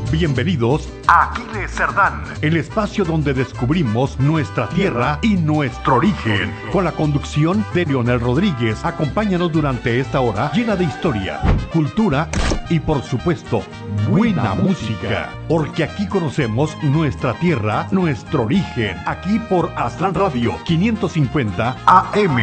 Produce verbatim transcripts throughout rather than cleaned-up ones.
Bienvenidos a Aquiles Cerdán, el espacio donde descubrimos nuestra tierra y nuestro origen. Con la conducción de Leonel Rodríguez, acompáñanos durante esta hora llena de historia, cultura y por supuesto, buena música. Porque aquí conocemos nuestra tierra, nuestro origen. Aquí por Aztlán Radio quinientos cincuenta A M.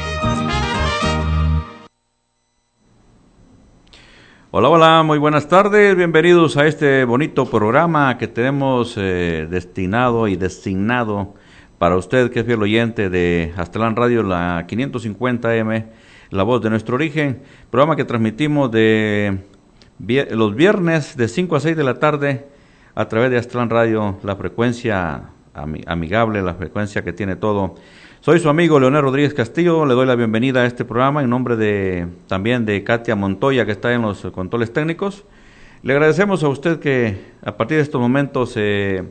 Hola, hola, muy buenas tardes, bienvenidos a este bonito programa que tenemos eh, destinado y designado para usted que es fiel oyente de Aztlán Radio, la quinientos cincuenta A M, la voz de nuestro origen, programa que transmitimos de vi- los viernes de cinco a seis de la tarde a través de Aztlán Radio, la frecuencia am- amigable, la frecuencia que tiene todo. Soy su amigo Leonel Rodríguez Castillo, le doy la bienvenida a este programa en nombre de también de Katia Montoya, que está en los controles técnicos. Le agradecemos a usted que a partir de estos momentos eh,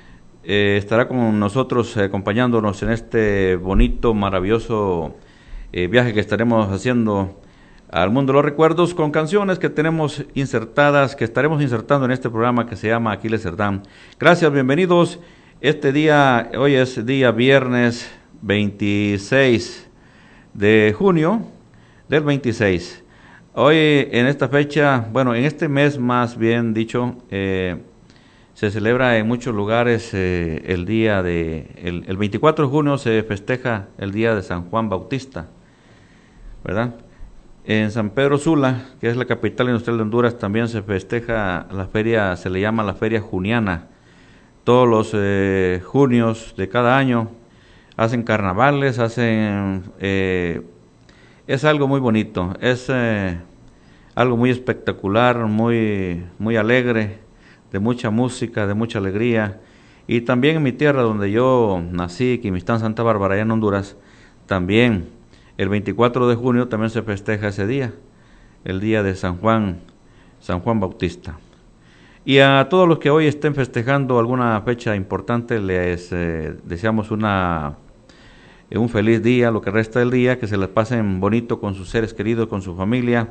eh, estará con nosotros eh, acompañándonos en este bonito, maravilloso eh, viaje que estaremos haciendo al mundo de los recuerdos con canciones que tenemos insertadas, que estaremos insertando en este programa que se llama Aquiles Cerdán. Gracias, bienvenidos. Este día, hoy es día viernes veintiséis de junio del veintiséis. Hoy en esta fecha, bueno, en este mes más bien dicho, eh, se celebra en muchos lugares eh, el día de, el, el veinticuatro de junio se festeja el día de San Juan Bautista, ¿verdad? En San Pedro Sula, que es la capital industrial de Honduras, también se festeja la feria, se le llama la feria juniana. Todos los eh, junios de cada año hacen carnavales, hacen eh, es algo muy bonito, es eh, algo muy espectacular, muy muy alegre, de mucha música, de mucha alegría. Y también en mi tierra donde yo nací, Quimistán, Santa Bárbara, allá en Honduras, también el veinticuatro de junio también se festeja ese día, el día de San Juan, San Juan Bautista. Y a todos los que hoy estén festejando alguna fecha importante, les eh, deseamos una un feliz día, lo que resta del día, que se les pasen bonito con sus seres queridos, con su familia.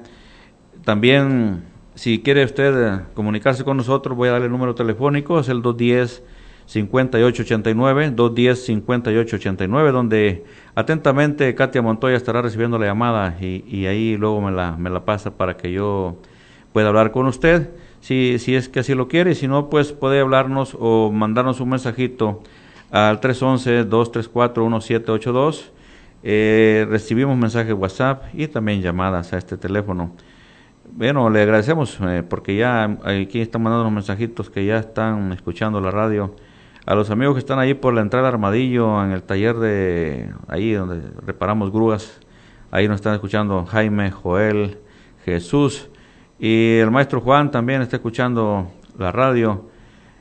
También, si quiere usted eh, comunicarse con nosotros, voy a darle el número telefónico, es el dos uno cero, cinco ocho ocho nueve, dos uno cero, cinco ocho ocho nueve, donde atentamente Katia Montoya estará recibiendo la llamada y, y ahí luego me la, me la pasa para que yo pueda hablar con usted, si, si es que así lo quiere, y si no, pues puede hablarnos o mandarnos un mensajito al tres once, dos tres cuatro, uno siete ocho dos. Eh, recibimos mensajes WhatsApp y también llamadas a este teléfono. Bueno, le agradecemos eh, porque ya aquí están mandando unos mensajitos que ya están escuchando la radio. A los amigos que están ahí por la entrada Armadillo, en el taller de ahí donde reparamos grúas, ahí nos están escuchando Jaime, Joel, Jesús, y el maestro Juan también está escuchando la radio.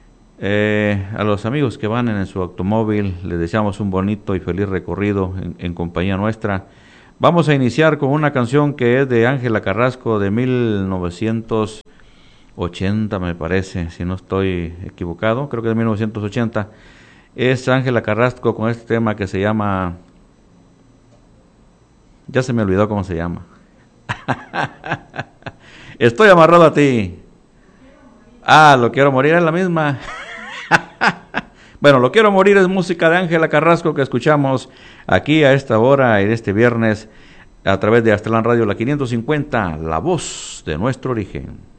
Eh, a los amigos que van en su automóvil les deseamos un bonito y feliz recorrido en, en compañía nuestra. Vamos a iniciar con una canción que es de Ángela Carrasco de mil novecientos ochenta, me parece, si no estoy equivocado, creo que es de mil novecientos ochenta. Es Ángela Carrasco con este tema que se llama, ya se me olvidó cómo se llama. Estoy amarrado a ti. Ah, lo quiero morir, es la misma. Bueno, lo quiero morir es música de Ángela Carrasco que escuchamos aquí a esta hora en este viernes a través de Aztlán Radio, la quinientos cincuenta, la voz de nuestro origen.